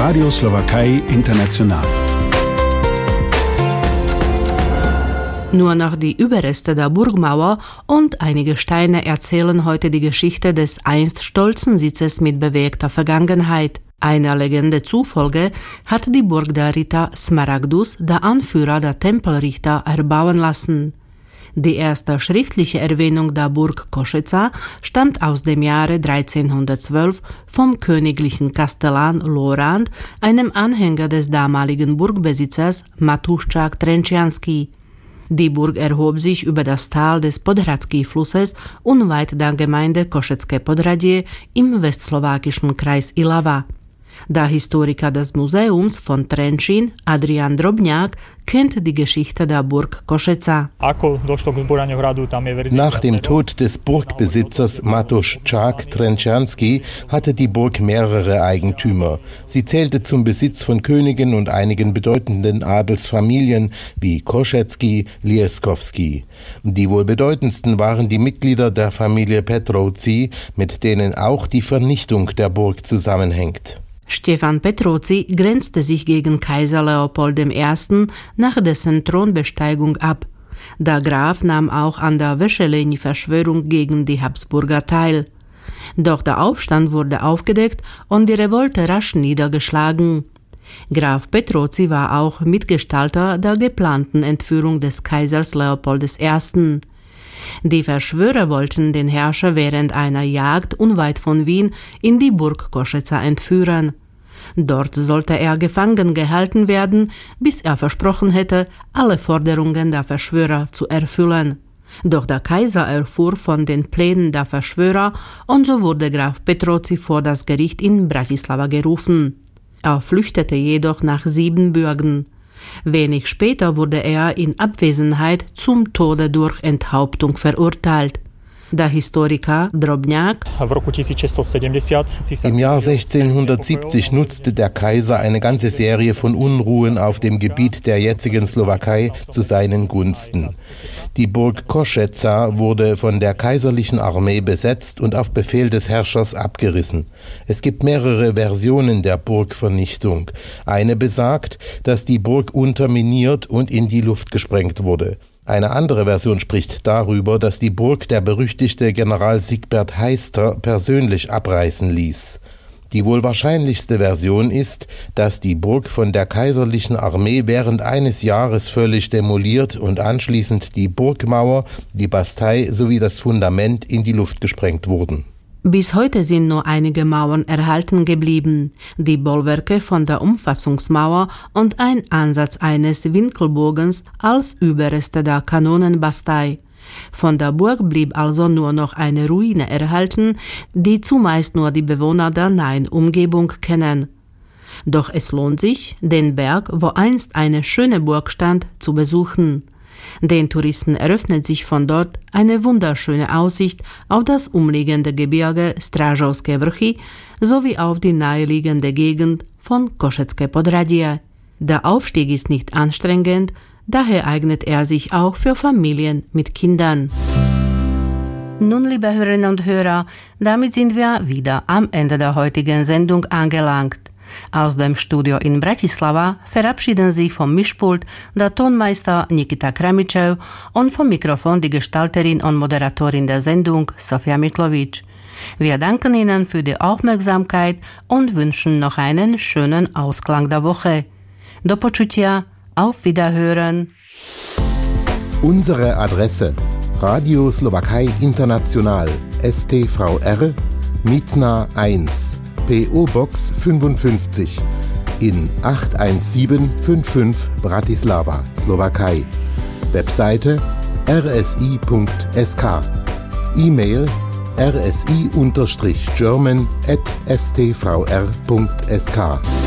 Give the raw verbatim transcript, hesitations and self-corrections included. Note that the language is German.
Radio Slowakei International. Nur noch die Überreste der Burgmauer und einige Steine erzählen heute die Geschichte des einst stolzen Sitzes mit bewegter Vergangenheit. Einer Legende zufolge hat die Burg der Ritter Smaragdus, der Anführer der Tempelrichter, erbauen lassen. Die erste schriftliche Erwähnung der Burg Košeca stammt aus dem Jahre dreizehnhundertzwölf vom königlichen Kastellan Lorand, einem Anhänger des damaligen Burgbesitzers Matuščák Trenčiansky. Die Burg erhob sich über das Tal des Podhradský-Flusses unweit der Gemeinde Košecké Podhradie im westslowakischen Kreis Ilava. Der Historiker des Museums von Trenčín, Adrian Drobňák, kennt die Geschichte der Burg Košeca. Nach dem Tod des Burgbesitzers Matuščák Trenčiansky hatte die Burg mehrere Eigentümer. Sie zählte zum Besitz von Königen und einigen bedeutenden Adelsfamilien wie Košecký, Lieskovský. Die wohl bedeutendsten waren die Mitglieder der Familie Petrovci, mit denen auch die Vernichtung der Burg zusammenhängt. Stefan Petrovci grenzte sich gegen Kaiser Leopold der Erste. nach dessen Thronbesteigung ab. Der Graf nahm auch an der Veseliny-Verschwörung gegen die Habsburger teil. Doch der Aufstand wurde aufgedeckt und die Revolte rasch niedergeschlagen. Graf Petrovci war auch Mitgestalter der geplanten Entführung des Kaisers Leopold der Erste. Die Verschwörer wollten den Herrscher während einer Jagd unweit von Wien in die Burg Košeca entführen. Dort sollte er gefangen gehalten werden, bis er versprochen hätte, alle Forderungen der Verschwörer zu erfüllen. Doch der Kaiser erfuhr von den Plänen der Verschwörer und so wurde Graf Petrovci vor das Gericht in Bratislava gerufen. Er flüchtete jedoch nach Siebenbürgen. Wenig später wurde er in Abwesenheit zum Tode durch Enthauptung verurteilt. Der Historiker Drobňák: Im Jahr sechzehnhundertsiebzig nutzte der Kaiser eine ganze Serie von Unruhen auf dem Gebiet der jetzigen Slowakei zu seinen Gunsten. Die Burg Košeca wurde von der kaiserlichen Armee besetzt und auf Befehl des Herrschers abgerissen. Es gibt mehrere Versionen der Burgvernichtung. Eine besagt, dass die Burg unterminiert und in die Luft gesprengt wurde. Eine andere Version spricht darüber, dass die Burg der berüchtigte General Siegbert Heister persönlich abreißen ließ. Die wohl wahrscheinlichste Version ist, dass die Burg von der kaiserlichen Armee während eines Jahres völlig demoliert und anschließend die Burgmauer, die Bastei sowie das Fundament in die Luft gesprengt wurden. Bis heute sind nur einige Mauern erhalten geblieben, die Bollwerke von der Umfassungsmauer und ein Ansatz eines Winkelbogens als Überreste der Kanonenbastei. Von der Burg blieb also nur noch eine Ruine erhalten, die zumeist nur die Bewohner der nahen Umgebung kennen. Doch es lohnt sich, den Berg, wo einst eine schöne Burg stand, zu besuchen. Den Touristen eröffnet sich von dort eine wunderschöne Aussicht auf das umliegende Gebirge Strážovské Vrchy sowie auf die naheliegende Gegend von Košecké Podhradie. Der Aufstieg ist nicht anstrengend, daher eignet er sich auch für Familien mit Kindern. Nun, liebe Hörerinnen und Hörer, damit sind wir wieder am Ende der heutigen Sendung angelangt. Aus dem Studio in Bratislava verabschieden sich vom Mischpult der Tonmeister Nikita Kramičev und vom Mikrofon die Gestalterin und Moderatorin der Sendung Sofia Miklovič. Wir danken Ihnen für die Aufmerksamkeit und wünschen noch einen schönen Ausklang der Woche. Do počutia, auf Wiederhören. Unsere Adresse: Radio Slowakei International, S T V R, Mitna eins, P O-Box fünfundfünfzig in acht eins sieben fünf fünf Bratislava, Slowakei. Webseite r s i punkt s k. E-Mail r s i German at s t v r punkt s k.